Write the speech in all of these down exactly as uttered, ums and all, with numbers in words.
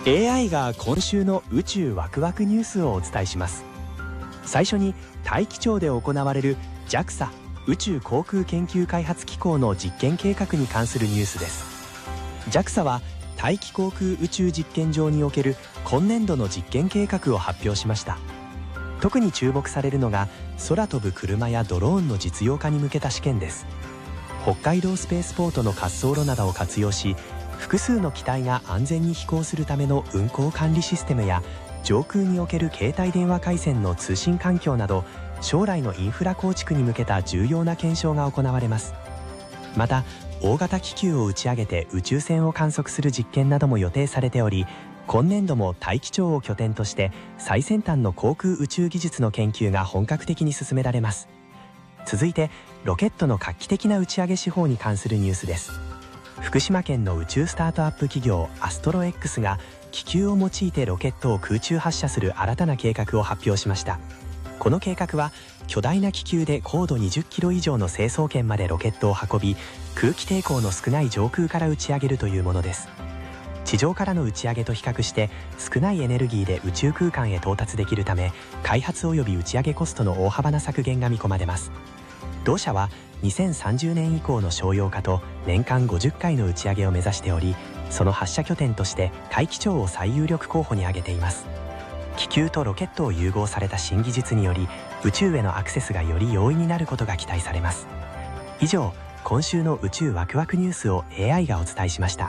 エーアイ が今週の宇宙ワクワクニュースをお伝えします。最初に大気庁で行われる ジャクサ 宇宙航空研究開発機構の実験計画に関するニュースです。 ジャクサ は大気航空宇宙実験場における今年度の実験計画を発表しました。特に注目されるのが空飛ぶ車やドローンの実用化に向けた試験です。北海道スペースポートの滑走路などを活用し、複数の機体が安全に飛行するための運航管理システムや上空における携帯電話回線の通信環境など、将来のインフラ構築に向けた重要な検証が行われます。また大型気球を打ち上げて宇宙船を観測する実験なども予定されており、今年度も大気庁を拠点として最先端の航空宇宙技術の研究が本格的に進められます。続いてロケットの画期的な打ち上げ手法に関するニュースです。福島県の宇宙スタートアップ企業アストロ X が気球を用いてロケットを空中発射する新たな計画を発表しました。この計画は巨大な気球で高度にじゅっキロ以上の成層圏までロケットを運び、空気抵抗の少ない上空から打ち上げるというものです。地上からの打ち上げと比較して少ないエネルギーで宇宙空間へ到達できるため、開発及び打ち上げコストの大幅な削減が見込まれます。同社はにせんさんじゅうねん以降の商用化と年間ごじゅっかいの打ち上げを目指しており、その発射拠点として大気庁を最有力候補に挙げています。気球とロケットを融合された新技術により、宇宙へのアクセスがより容易になることが期待されます。以上、今週の宇宙ワクワクニュースを エーアイ がお伝えしました。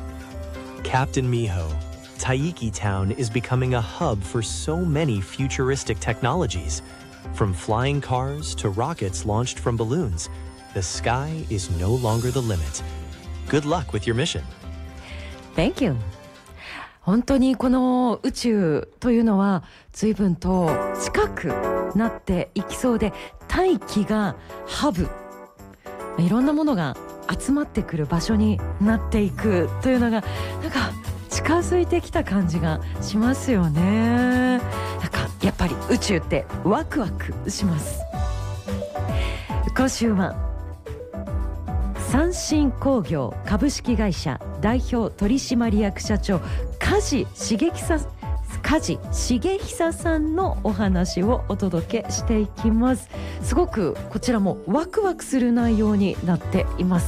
Captain Miho, Taiki Town is becoming a hub for so many futuristic technologies. From flying cars to rockets launched from balloons, the sky is no longer the limit. Good luck with your mission. Thank you. 本当にこの宇宙というのは随分と近くなっていきそうで、大気がハブ、いろんなものが集まってくる場所になっていくというのがなんか近づいてきた感じがしますよね。なんかやっぱり宇宙ってワクワクします。今週は三新工業株式会社代表取締役社長梶重久梶重久さんのお話をお届けしていきます。すごくこちらもワクワクする内容になっています。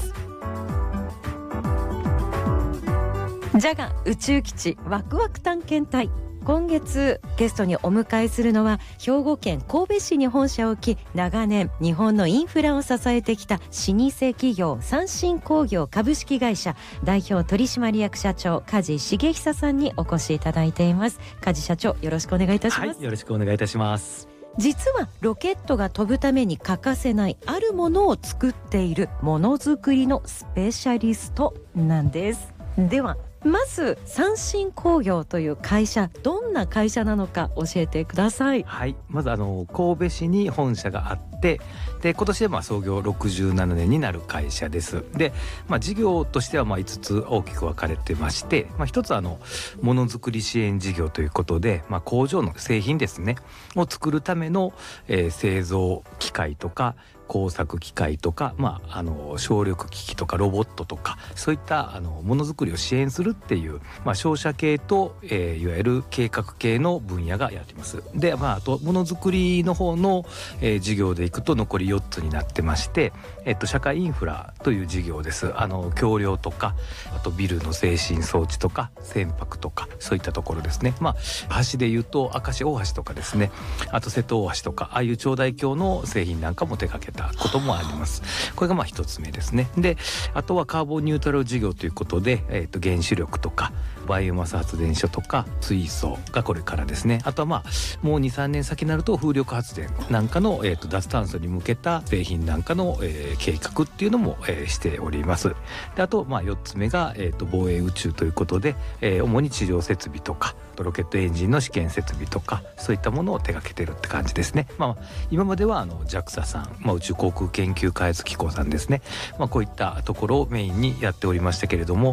ジャガ宇宙基地ワクワク探検隊、今月ゲストにお迎えするのは兵庫県神戸市に本社を置き、長年日本のインフラを支えてきた老舗企業三新工業株式会社代表取締役社長梶重久さんにお越しいただいています。梶社長、よろしくお願いいたします。 はい、よろしくお願いいたします。 実はロケットが飛ぶために欠かせないあるものを作っているものづくりのスペシャリストなんです。ではまず三新工業という会社、どんな会社なのか教えてください。 はい、まずあの神戸市に本社があって、で今年でまあ創業ろくじゅうななねんになる会社です。で、まあ、事業としてはまあいつつ大きく分かれてまして、まあ、一つはあのものづくり支援事業ということで、まあ、工場の製品ですねを作るための、えー、製造機械とか工作機械とか、まあ、あの省力機器とかロボットとか、そういったあのものづくりを支援するっていう、まあ、商社系と、えー、いわゆる計画系の分野がやっています。で、まあ、あとものづくりの方の、えー、事業でいくと残りよっつになってまして、えっと、社会インフラという事業です。あの橋梁とか、あとビルの制震装置とか船舶とか、そういったところですね。まあ、橋でいうと明石大橋とかですね、あと瀬戸大橋とか、ああいう長大橋の製品なんかも手掛けたこともあります。これがまあ一つ目ですね。で、あとはカーボンニュートラル事業ということで、えー、と原子力とかバイオマス発電所とか水素がこれからですね。あとはまあもう にさんねん先になると風力発電なんかの、えー、と脱炭素に向けた製品なんかの、えー、計画っていうのも、えー、しております。で、あとまあよっつめが、えー、と防衛宇宙ということで、えー、主に地上設備とかロケットエンジンの試験設備とか、そういったものを手掛けてるって感じですね。まあ、今まではあの ジャクサ さん、まあ、宇宙航空研究開発機構さんですね、まあ、こういったところをメインにやっておりましたけれども、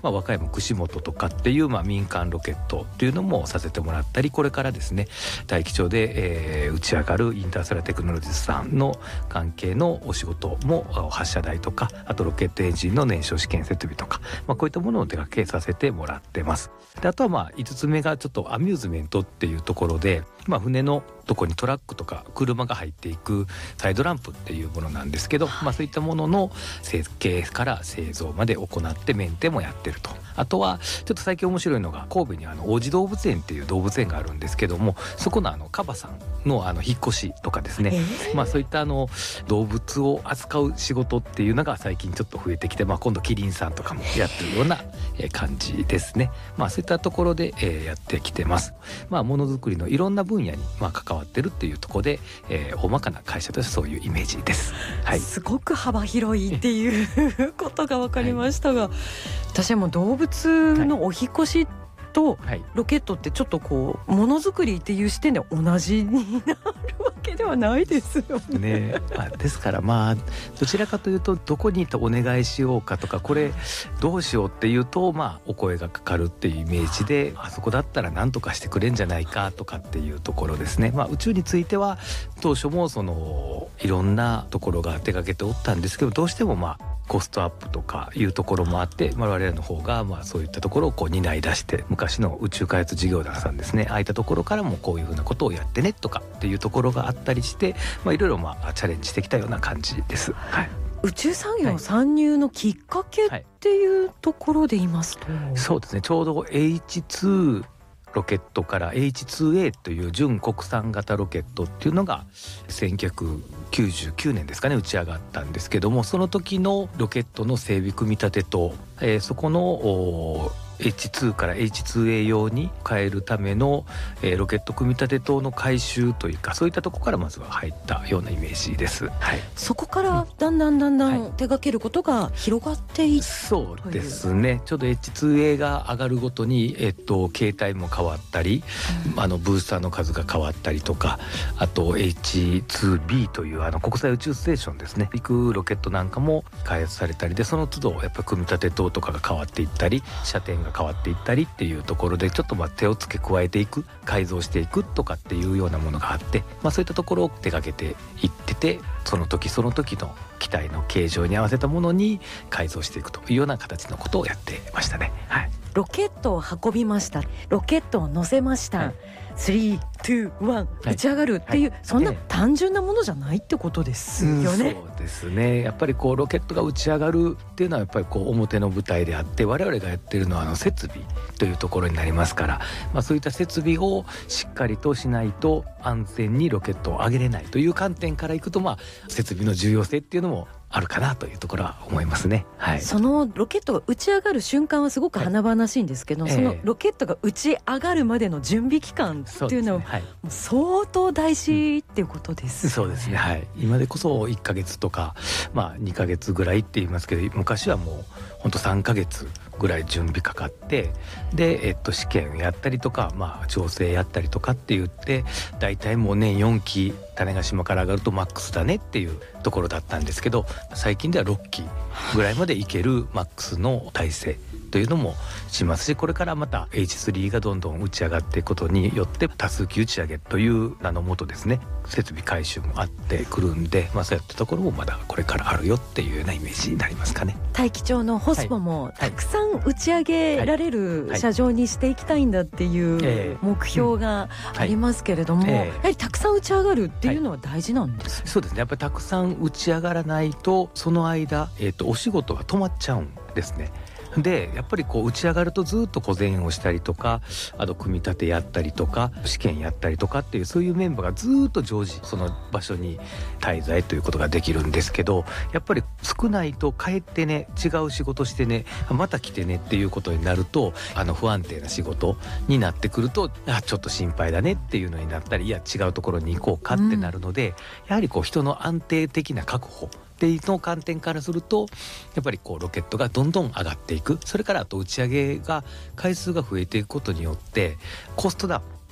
まあ、和歌山串本とかっていう、まあ、民間ロケットっていうのもさせてもらったり、これからですね大気町で、えー、打ち上がるインターステラーテクノロジーズさんの関係のお仕事も発射台とか、あとロケットエンジンの燃焼試験設備とか、まあ、こういったものを手掛けさせてもらってます。であとはまあいつつめがちょっとアミューズメントっていうところで、まあ、船のとこにトラックとか車が入っていくサイドランプっていうものなんですけど、まあ、そういったものの設計から製造まで行ってメンテもやってると。あとはちょっと最近面白いのが、神戸にあの王子動物園っていう動物園があるんですけども、そこのあのカバさんのあの引っ越しとかですね、えー、まあそういったあの動物を扱う仕事っていうのが最近ちょっと増えてきて、まあ、今度キリンさんとかもやってるような感じですね。まあそういったところでえやってきてます。まあものづくりのいろんな分野にまあ関わってるっていうところで、えー、大まかな会社としてそういうイメージです。はい、 すごく幅広いっていうことが分かりましたが、はい、私はもう動物のお引越しとロケットってちょっとこうものづくりっていう視点で同じになるわけではないですよね。 ねあですからまあどちらかというと、どこにお願いしようかとか、これどうしようっていうと、まあお声がかかるっていうイメージで、あそこだったら何とかしてくれんじゃないかとかっていうところですね。まあ宇宙については当初もそのいろんなところが手掛けておったんですけど、どうしてもまあコストアップとかいうところもあって、我々の方がまあそういったところをこう担い出して、昔の宇宙開発事業団さんですね、ああいったところからもこういうふうなことをやってねとかっていうところがあったりして、まあいろいろまあチャレンジしてきたような感じです。はい、 宇宙産業参入のきっかけっていうところで言いますと、はいはい、 そうですね、ちょうど エイチツーロケットから エイチツーエー という準国産型ロケットっていうのがせんきゅうひゃくきゅうじゅうきゅうねんですかね、打ち上がったんですけども、その時のロケットの整備組み立てと、えー、そこの エイチツー から エイチツーエー 用に変えるための、えー、ロケット組み立て棟の改修というか、そういったところからまずは入ったようなイメージです。はい、 そこからだんだんだんだん手掛けることが広がっていった、 そうですね。ちょうど エイチツーエー が上がるごとに、えっと、形態も変わったり、うん、あのブースターの数が変わったりとか、あと エイチツービー というあの国際宇宙ステーションですね、行くロケットなんかも開発されたりで、その都度やっぱり組み立て棟とかが変わっていったり、射程が変わっていったりっていうところで、ちょっとまあ手を付け加えていく、改造していくとかっていうようなものがあって、まあ、そういったところを手掛けていってて、その時その時の機体の形状に合わせたものに改造していくというような形のことをやってましたね。はい、 ロケットを運びました、ロケットを乗せました、はい、スリー、ツー、ワン、打ち上がるっていう、はいはい、そんな単純なものじゃないってことですよね。うん、 そうですね。やっぱりこうロケットが打ち上がるっていうのはやっぱりこう表の舞台であって、我々がやってるのはあの設備というところになりますから、まあ、そういった設備をしっかりとしないと安全にロケットを上げれないという観点からいくと、まあ設備の重要性っていうのもあるかなというところは思いますね。はい、 そのロケットが打ち上がる瞬間はすごく華々しいんですけど、はい、そのロケットが打ち上がるまでの準備期間っていうのは相当大事っていうことです、ね。 そうですね。はい、今でこそいっかげつとか、まあ、にかげつぐらいって言いますけど、昔はもう本当さんかげつぐらい準備かかって、で、えっと、試験やったりとか、まあ、調整やったりとかって言って、大体もう年よんき種子島から上がるとマックスだねっていうところだったんですけど、最近ではろっきぐらいまでいけるマックスの体制というのもしますし、これからまた エイチスリー がどんどん打ち上がっていくことによって多数機打ち上げという名のもとですね、設備改修もあってくるんで、まあ、そういったところもまだこれからあるよっていうようなイメージになりますかね。 大気町のホスポもたくさん打ち上げられる車上にしていきたいんだっていう目標がありますけれども、やはりたくさん打ち上がるっていうのは大事なんですか？ そうですね。やっぱりたくさん打ち上がらないと、その間、えーと、お仕事が止まっちゃうんですね。でやっぱりこう打ち上がるとずっと小前をしたりとか、あと組み立てやったりとか試験やったりとかっていう、そういうメンバーがずっと常時その場所に滞在ということができるんですけど、やっぱり少ないと帰ってね、違う仕事してね、また来てねっていうことになると、あの不安定な仕事になってくると、あちょっと心配だねっていうのになったり、いや違うところに行こうかってなるので、うん、やはりこう人の安定的な確保っていうの観点からすると、やっぱりこうロケットがどんどん上がっていく、それからあと打ち上げが回数が増えていくことによってコストダウン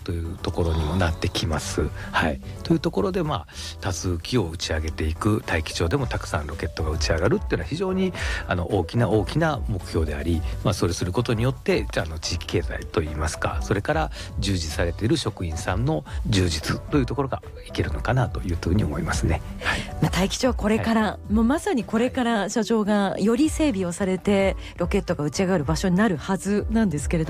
というところにもなってきます。はい、というところで、まあ、多数機を打ち上げていく、大気町でもたくさんロケットが打ち上がるっていうのは非常にあの大きな大きな目標であり、まあ、それすることによってじゃあの地域経済といいますか、それから従事されている職員さんの充実というところがいけるのかなというふうに思いますね。はい、 まあ、大気町はこれから、はい、もうまさにこれから社長がより整備をされてロケットが打ち上がる場所になるはずなんですけれども、